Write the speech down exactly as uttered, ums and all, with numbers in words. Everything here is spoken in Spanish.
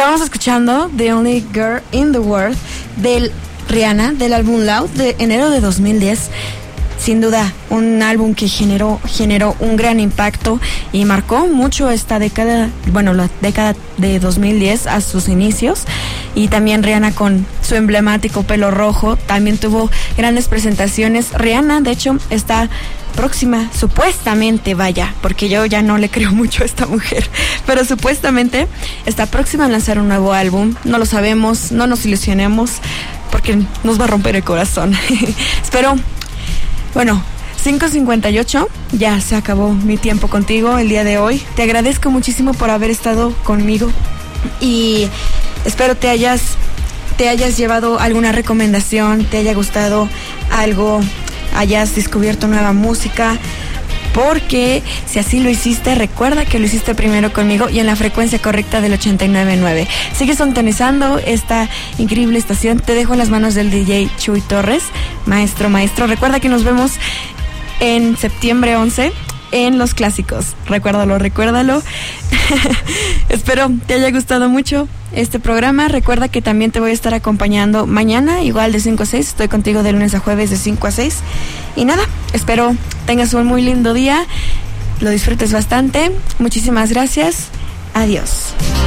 Estábamos escuchando The Only Girl in the World del Rihanna, del álbum Loud de enero de dos mil diez. Sin duda, un álbum que generó, generó un gran impacto y marcó mucho esta década, bueno, la década de dos mil diez a sus inicios. Y también Rihanna con su emblemático pelo rojo, también tuvo grandes presentaciones. Rihanna, de hecho, está próxima, supuestamente, vaya, porque yo ya no le creo mucho a esta mujer, pero supuestamente está próxima a lanzar un nuevo álbum. No lo sabemos, no nos ilusionemos, porque nos va a romper el corazón. Espero... Bueno, cinco cincuenta y ocho, ya se acabó mi tiempo contigo el día de hoy. Te agradezco muchísimo por haber estado conmigo y espero te hayas, te hayas llevado alguna recomendación, te haya gustado algo, hayas descubierto nueva música. Porque si así lo hiciste, recuerda que lo hiciste primero conmigo y en la frecuencia correcta del ochenta y nueve punto nueve. Sigue sintonizando esta increíble estación. Te dejo en las manos del D J Chuy Torres. Maestro, maestro. Recuerda que nos vemos en septiembre once en Los Clásicos. Recuérdalo, recuérdalo. Espero te haya gustado mucho este programa. Recuerda que también te voy a estar acompañando mañana, igual de cinco a seis. Estoy contigo de lunes a jueves de cinco a seis. Y nada, espero tengas un muy lindo día, lo disfrutes bastante. Muchísimas gracias. Adiós.